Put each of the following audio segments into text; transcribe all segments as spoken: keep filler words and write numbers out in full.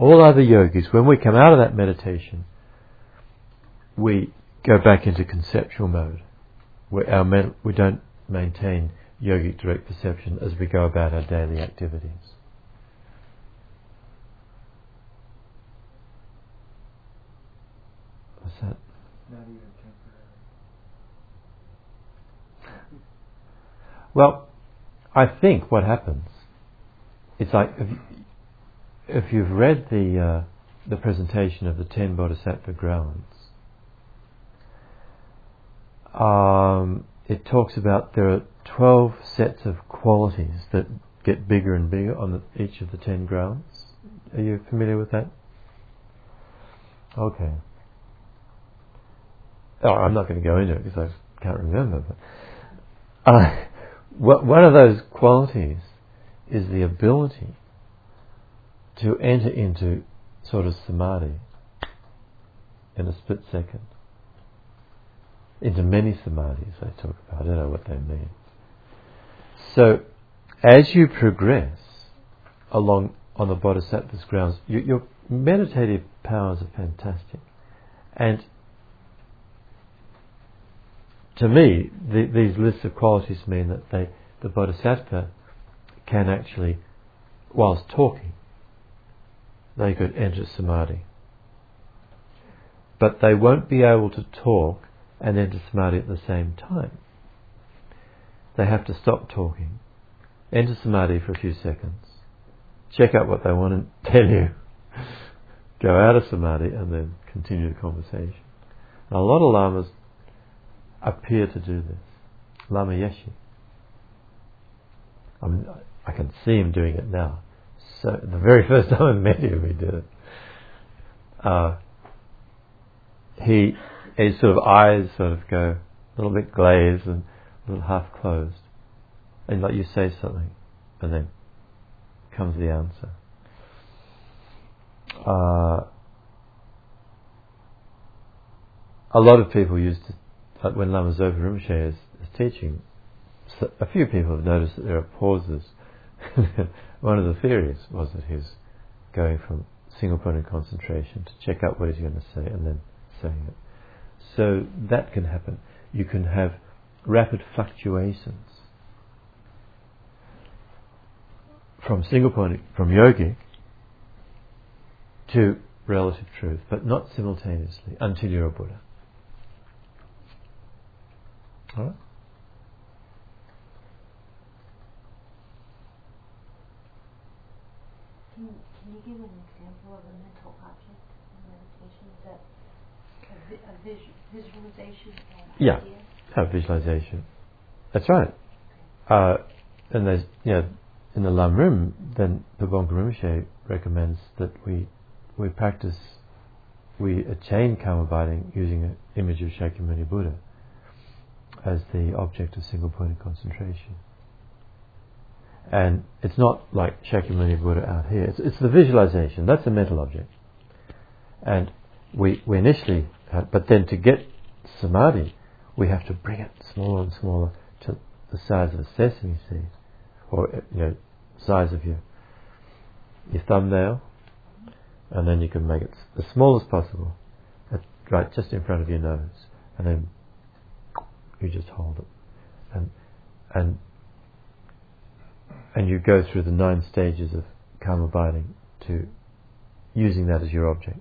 All other yogis, when we come out of that meditation, we go back into conceptual mode. Where our men- we don't maintain yogic direct perception as we go about our daily activities. What's that? Not even temporary. Well, I think what happens, it's like if, if you've read the uh, the presentation of the ten Bodhisattva grounds, um, it talks about there are twelve sets of qualities that get bigger and bigger on the, each of the ten grounds. Are you familiar with that? Okay. Oh, I'm not going to go into it because I can't remember. But uh, one of those qualities is the ability to enter into sort of samadhi in a split second. Into many samadhis they talk about. I don't know what they mean. So, as you progress along on the Bodhisattva's grounds, you, your meditative powers are fantastic. And to me, the, these lists of qualities mean that they, the Bodhisattva can actually, whilst talking, they could enter samadhi. But they won't be able to talk and enter samadhi at the same time. They have to stop talking, enter samadhi for a few seconds, check out what they want to tell you, go out of samadhi, and then continue the conversation. And a lot of lamas appear to do this. Lama Yeshe. I mean, I can see him doing it now. So the very first time I met him, he did it. Uh, he, his sort of eyes sort of go a little bit glazed and a little half closed, and like you say something, and then comes the answer. Uh, a lot of people used to, like when Lama Zopa Rinpoche is, is teaching, so a few people have noticed that there are pauses. One of the theories was that he's going from single point of concentration to check out what he's going to say and then saying it. So that can happen. You can have rapid fluctuations from single point, from yogic to relative truth, but not simultaneously until you're a Buddha. All right? Can, can you give an example of a mental object in meditation? Is that a, vi- a vis- visualization or an yeah, idea? Yeah, visualization. That's right. Uh, and there's, you know, in the Lam Rim, then the Bongka Rinpoche recommends that we we practice, we attain karma abiding using an image of Shakyamuni Buddha as the object of single point of concentration. And it's not like Shakyamuni Buddha out here. It's, it's the visualization. That's a mental object. And we we initially, had, but then to get samadhi, we have to bring it smaller and smaller to the size of a sesame seed, or you know, size of your your thumbnail, and then you can make it the smallest possible, at, right just in front of your nose, and then you just hold it, and and and you go through the nine stages of karma abiding to using that as your object.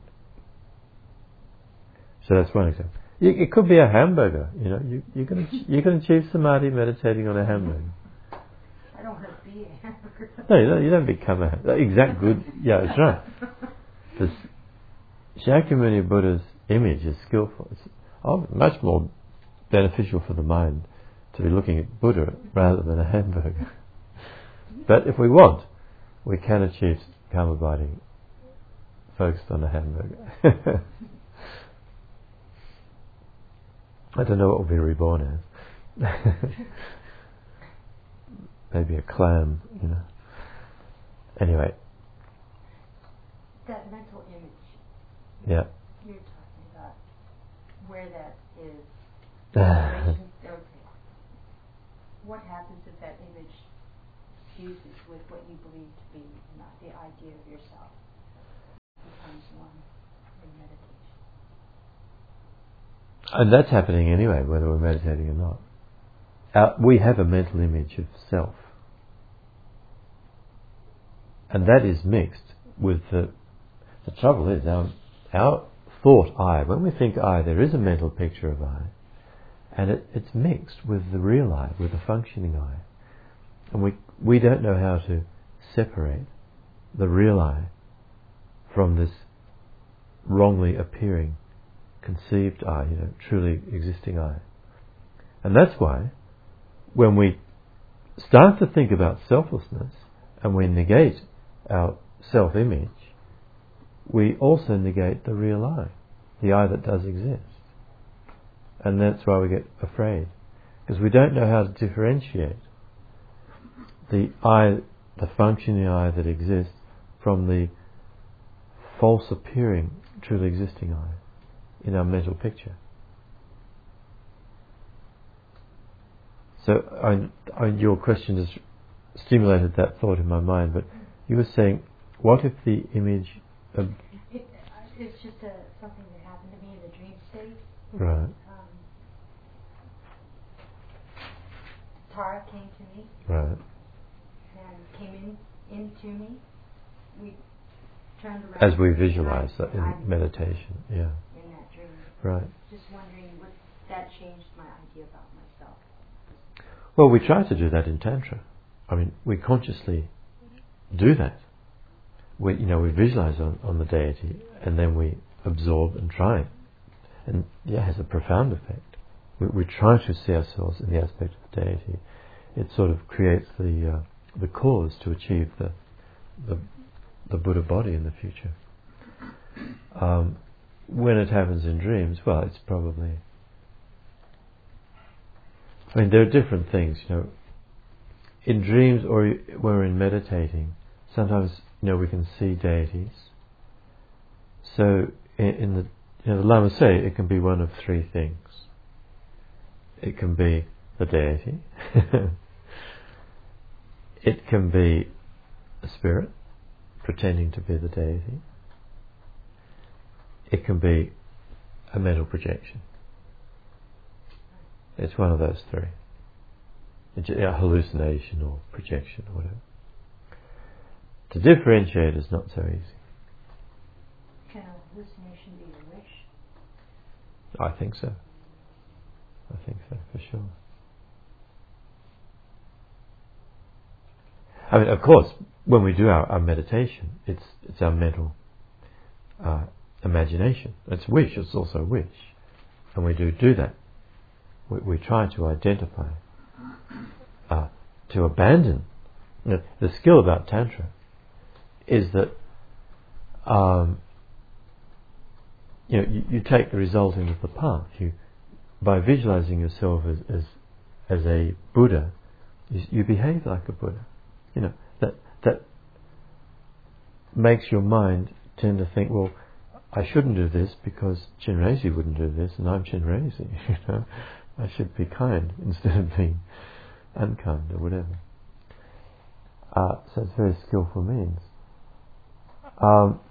So that's one example. You, it could be a hamburger. You know, you you can you can achieve samadhi meditating on a hamburger. I don't want to be a hamburger. No, you don't, you don't become a hamburger. Exact good. Yeah, that's right. The Shakyamuni Buddha's image is skillful. It's oh, much more beneficial for the mind to be looking at Buddha rather than a hamburger. But if we want, we can achieve karma abiding focused on a hamburger. I don't know what will be reborn as. Maybe a clam, you know. Anyway. That mental image. Yeah. You're talking about where that is. Okay. What happens if that image fuses with what you believe to be not the idea of yourself? And that's happening anyway, whether we're meditating or not. Our, we have a mental image of self. And that is mixed with the... The trouble is, our, our thought I, when we think I, there is a mental picture of I, and it, it's mixed with the real I, with the functioning I. And we we don't know how to separate the real I from this wrongly appearing, conceived I, you know, truly existing I. And that's why, when we start to think about selflessness, and we negate our self-image, we also negate the real I, the I that does exist. And that's why we get afraid, because we don't know how to differentiate the I, the functioning I that exists, from the false appearing, truly existing I in our mental picture. So I, I, your question has stimulated that thought in my mind, but you were saying, what if the image of... It, it's just a, something that happened to me in the dream state. Right. Um, Tara came to me. Right. And came in into me. We turned around. As we visualize that in I'm meditation, yeah. In that dream. Right. Just wondering, what that changed my idea about myself. Well, we try to do that in Tantra. I mean, we consciously do that. We, you know, we visualize on, on the deity, and then we absorb and try it. And yeah, it has a profound effect. We, we try to see ourselves in the aspect of the deity. It sort of creates the uh, the cause to achieve the, the the Buddha body in the future. Um, when it happens in dreams, well, it's probably... I mean, there are different things, you know. In dreams, or when we're in meditating, sometimes, you know, we can see deities. So, in, in the, you know, the Lama say it can be one of three things. It can be the deity. It can be a spirit pretending to be the deity. It can be a mental projection. It's one of those three. It's a hallucination or projection or whatever. To differentiate is not so easy. Can a hallucination be a wish? I think so. I think so, for sure. I mean, of course, when we do our, our meditation, it's it's our mental uh, imagination. It's wish, it's also wish. And we do do that. We, we try to identify, uh, to abandon. You know, the skill about Tantra is that um, you know, you, you take the resulting of the path. You, by visualizing yourself as as, as a Buddha, you, you behave like a Buddha. You know, that that makes your mind tend to think, well, I shouldn't do this because Chenrezig wouldn't do this, and I'm Chenrezig. You know, I should be kind instead of being unkind or whatever. Uh, so it's very skillful means. Um,